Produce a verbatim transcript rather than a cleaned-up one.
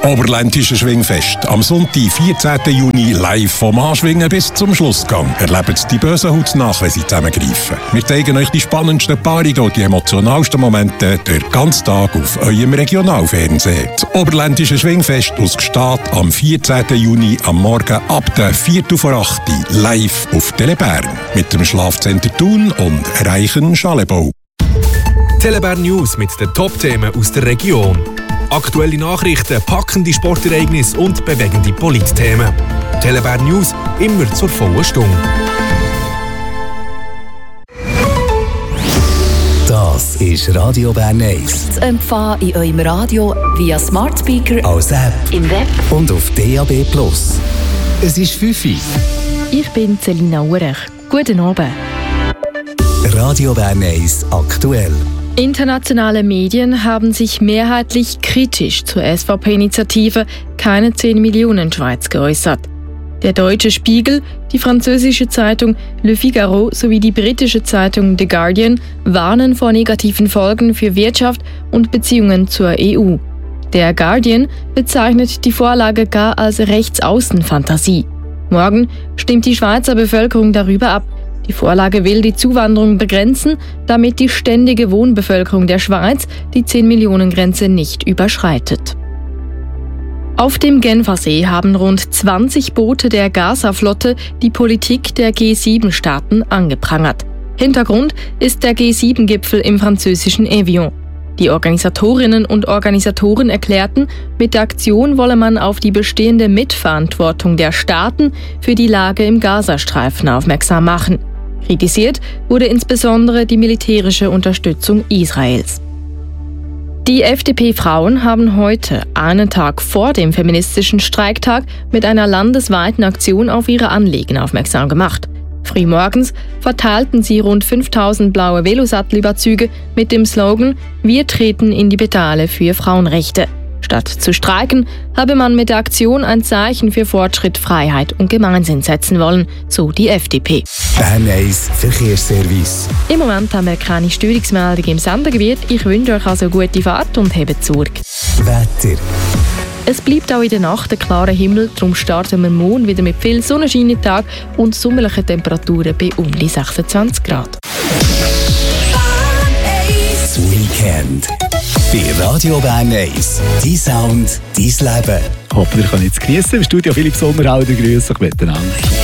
Oberländische Schwingfest. Am Sonntag, vierzehnten Juni, live vom Anschwingen bis zum Schlussgang. Erlebt die bösen Huts nach, wenn sie zusammengreifen. Wir zeigen euch die spannendsten Paarungen und die emotionalsten Momente den ganzen Tag auf eurem Regionalfernsehen. Das Oberländische Schwingfest aus Gstaad am vierzehnten Juni am Morgen ab der viertel vor acht live auf Telebern. Mit dem Schlafcenter Thun und Reichen Schalebau. Telebern News mit den Top-Themen aus der Region. Aktuelle Nachrichten, packende Sportereignisse und bewegende Politthemen. Telebern News immer zur vollen Stunde. Das ist Radio Bern eins. Zu empfangen in eurem Radio via Smart Speaker, als App, im Web und auf D A B plus. Es ist fünf Uhr. Ich bin Selina Urech. Guten Abend. Radio Bern eins aktuell. Internationale Medien haben sich mehrheitlich kritisch zur S V P-Initiative Keine zehn Millionen Schweiz geäußert. Der deutsche Spiegel, die französische Zeitung Le Figaro sowie die britische Zeitung The Guardian warnen vor negativen Folgen für Wirtschaft und Beziehungen zur E U. Der Guardian bezeichnet die Vorlage gar als Rechtsaußenfantasie. Morgen stimmt die Schweizer Bevölkerung darüber ab. Die Vorlage will die Zuwanderung begrenzen, damit die ständige Wohnbevölkerung der Schweiz die zehn Millionen Grenze nicht überschreitet. Auf dem Genfersee haben rund zwanzig Boote der Gaza-Flotte die Politik der G sieben Staaten angeprangert. Hintergrund ist der G sieben Gipfel im französischen Evian. Die Organisatorinnen und Organisatoren erklärten, mit der Aktion wolle man auf die bestehende Mitverantwortung der Staaten für die Lage im Gazastreifen aufmerksam machen. Kritisiert wurde insbesondere die militärische Unterstützung Israels. Die F D P-Frauen haben heute, einen Tag vor dem feministischen Streiktag, mit einer landesweiten Aktion auf ihre Anliegen aufmerksam gemacht. Frühmorgens verteilten sie rund fünftausend blaue Velosattelüberzüge mit dem Slogan „Wir treten in die Pedale für Frauenrechte“. Statt zu streiken, habe man mit der Aktion ein Zeichen für Fortschritt, Freiheit und Gemeinsinn setzen wollen, so die F D P. Bern eins Verkehrsservice. Im Moment haben wir keine Störungsmeldung im Sendegebiet. Ich wünsche euch also gute Fahrt und hebt Sorge. Wetter. Es bleibt auch in der Nacht ein klarer Himmel, darum starten wir morgen wieder mit viel Sonnenschein im Tag und sommerlichen Temperaturen bei um die sechsundzwanzig Grad. Das Weekend. Bei Radio Bern eins. Dein Sound, dein Leben. Hoffentlich kann ich es geniessen. Im Studio Philipp Sommerhalder, grüß euch miteinander.